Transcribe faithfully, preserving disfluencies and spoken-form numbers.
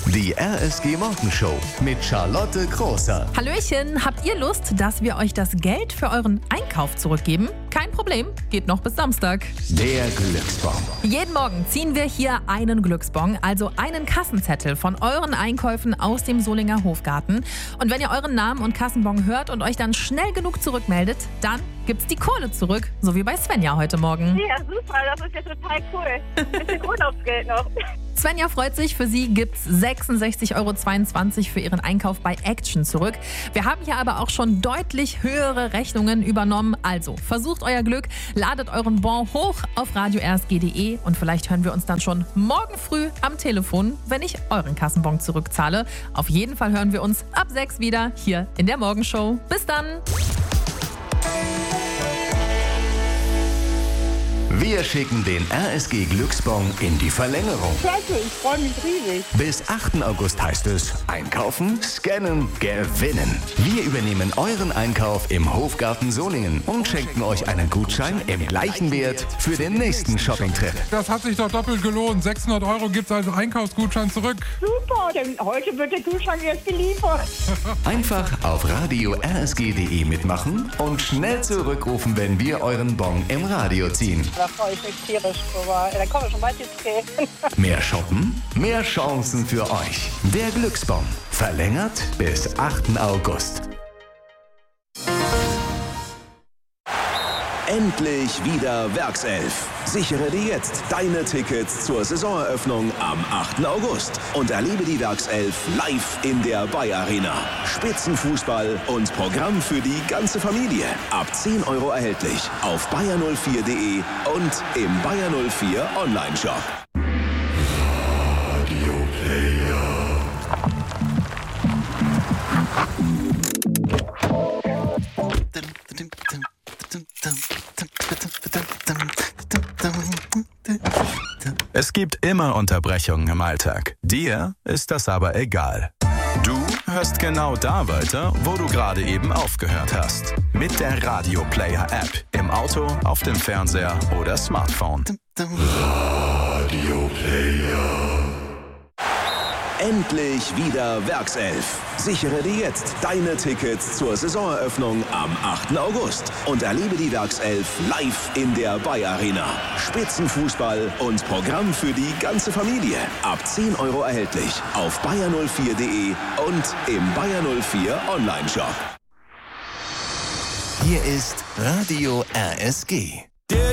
Die R S G Morgenshow mit Charlotte Großer. Hallöchen, habt ihr Lust, dass wir euch das Geld für euren Einkauf zurückgeben? Kein Problem, geht noch bis Samstag. Der Glücksbon. Jeden Morgen ziehen wir hier einen Glücksbon, also einen Kassenzettel von euren Einkäufen aus dem Solinger Hofgarten. Und wenn ihr euren Namen und Kassenbon hört und euch dann schnell genug zurückmeldet, dann gibt's die Kohle zurück, so wie bei Svenja heute Morgen. Ja, super, das ist ja total cool. Ein bisschen Urlaubsgeld noch. Svenja freut sich, für sie gibt's sechsundsechzig Euro zweiundzwanzig für ihren Einkauf bei Action zurück. Wir haben hier aber auch schon deutlich höhere Rechnungen übernommen. Also versucht euer Glück, ladet euren Bon hoch auf radio r s g punkt d e und vielleicht hören wir uns dann schon morgen früh am Telefon, wenn ich euren Kassenbon zurückzahle. Auf jeden Fall hören wir uns ab sechs wieder hier in der Morgenshow. Bis dann! Wir schicken den R S G Glücksbon in die Verlängerung. Klasse, ich freue mich riesig. Bis achten August heißt es einkaufen, scannen, gewinnen. Wir übernehmen euren Einkauf im Hofgarten Solingen und schenken euch einen Gutschein im gleichen Wert für den nächsten Shoppingtrip. Das hat sich doch doppelt gelohnt. sechshundert Euro gibt's also Einkaufsgutschein zurück. Super, denn heute wird der Gutschein erst geliefert. Einfach auf radio r s g punkt d e mitmachen und schnell zurückrufen, wenn wir euren Bon im Radio ziehen. Da freue ich mich tierisch drüber. Da kommen wir schon bald ins Geld. Mehr shoppen, mehr Chancen für euch. Der Glücksbon. Verlängert bis achten August. Endlich wieder Werkself. Sichere dir jetzt deine Tickets zur Saisoneröffnung am achten August und erlebe die Werkself live in der Bayer Arena. Spitzenfußball und Programm für die ganze Familie. Ab zehn Euro erhältlich auf bayer null vier punkt d e und im Bayer null vier Online-Shop. Radio Player. Es gibt immer Unterbrechungen im Alltag. Dir ist das aber egal. Du hörst genau da weiter, wo du gerade eben aufgehört hast. Mit der Radio Player App. Im Auto, auf dem Fernseher oder Smartphone. Radio Player. Endlich wieder Werkself. Sichere dir jetzt deine Tickets zur Saisoneröffnung am achten August und erlebe die Werkself live in der Bayer Arena. Spitzenfußball und Programm für die ganze Familie. Ab zehn Euro erhältlich auf bayer null vier punkt d e und im Bayer null vier Online-Shop. Hier ist Radio R S G.